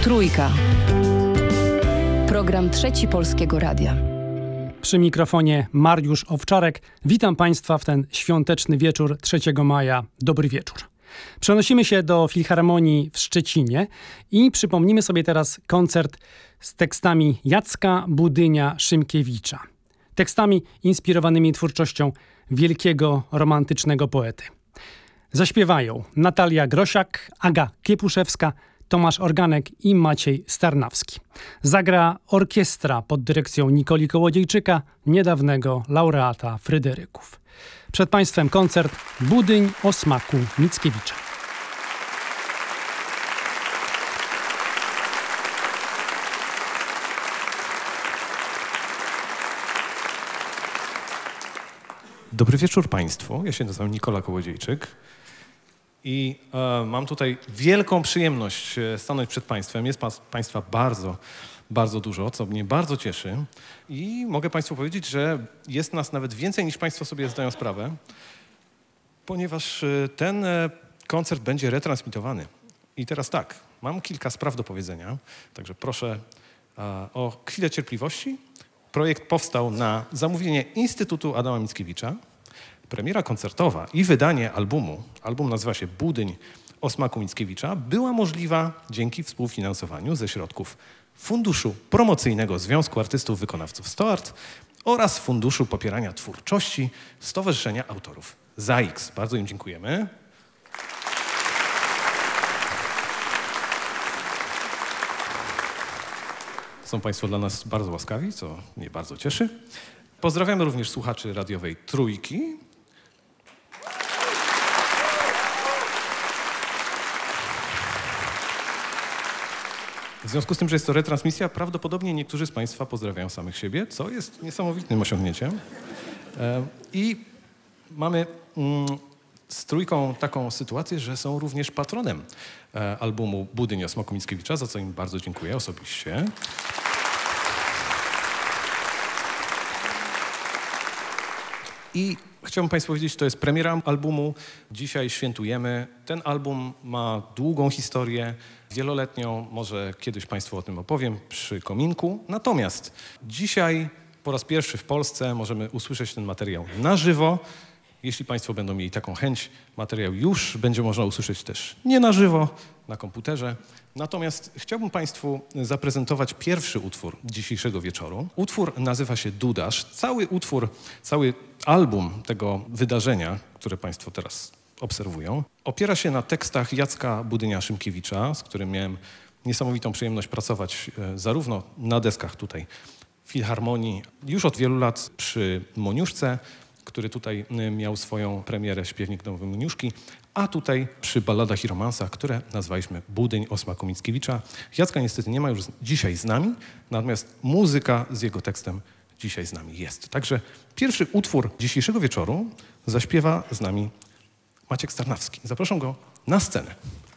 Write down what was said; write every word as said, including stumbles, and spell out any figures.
Trójka. Program Trzeci Polskiego Radia. Przy mikrofonie Mariusz Owczarek. Witam Państwa w ten świąteczny wieczór trzeciego maja. Dobry wieczór. Przenosimy się do Filharmonii w Szczecinie i przypomnimy sobie teraz koncert z tekstami Jacka Budynia-Szymkiewicza. Tekstami inspirowanymi twórczością wielkiego romantycznego poety. Zaśpiewają Natalia Grosiak, Aga Kiepuszewska, Tomasz Organek i Maciej Starnawski. Zagra orkiestra pod dyrekcją Nikoli Kołodziejczyka, niedawnego laureata Fryderyków. Przed Państwem koncert Budyń o smaku Mickiewicza. Dobry wieczór Państwu. Ja się nazywam Nikola Kołodziejczyk i e, mam tutaj wielką przyjemność stanąć przed Państwem. Jest pas, Państwa bardzo, bardzo dużo, co mnie bardzo cieszy i mogę Państwu powiedzieć, że jest nas nawet więcej niż Państwo sobie zdają sprawę, ponieważ ten koncert będzie retransmitowany. I teraz tak, mam kilka spraw do powiedzenia, także proszę e, o chwilę cierpliwości. Projekt powstał na zamówienie Instytutu Adama Mickiewicza. Premiera koncertowa i wydanie albumu, album nazywa się Budyń o smaku Mickiewicza, była możliwa dzięki współfinansowaniu ze środków Funduszu Promocyjnego Związku Artystów Wykonawców StoArt oraz Funduszu Popierania Twórczości Stowarzyszenia Autorów ZAIKS. Bardzo im dziękujemy. Są Państwo dla nas bardzo łaskawi, co mnie bardzo cieszy. Pozdrawiamy również słuchaczy radiowej Trójki. W związku z tym, że jest to retransmisja, prawdopodobnie niektórzy z Państwa pozdrawiają samych siebie, co jest niesamowitym osiągnięciem. I mamy z Trójką taką sytuację, że są również patronem albumu Budyń o smaku Mickiewicza, za co im bardzo dziękuję osobiście. I chciałbym Państwu powiedzieć, że to jest premiera albumu. Dzisiaj świętujemy. Ten album ma długą historię, wieloletnią. Może kiedyś Państwu o tym opowiem przy kominku. Natomiast dzisiaj po raz pierwszy w Polsce możemy usłyszeć ten materiał na żywo. Jeśli Państwo będą mieli taką chęć, materiał już będzie można usłyszeć też nie na żywo, na komputerze. Natomiast chciałbym Państwu zaprezentować pierwszy utwór dzisiejszego wieczoru. Utwór nazywa się Dudasz. Cały utwór, cały album tego wydarzenia, które Państwo teraz obserwują, opiera się na tekstach Jacka Budynia-Szymkiewicza, z którym miałem niesamowitą przyjemność pracować zarówno na deskach tutaj w Filharmonii już od wielu lat przy Moniuszce, który tutaj miał swoją premierę, Śpiewnik Nowej Moniuszki, a tutaj przy balladach i romansach, które nazwaliśmy Budyń o smaku Mickiewicza. Jacka niestety nie ma już dzisiaj z nami, natomiast muzyka z jego tekstem dzisiaj z nami jest. Także pierwszy utwór dzisiejszego wieczoru zaśpiewa z nami Maciek Starnawski. Zapraszam go na scenę.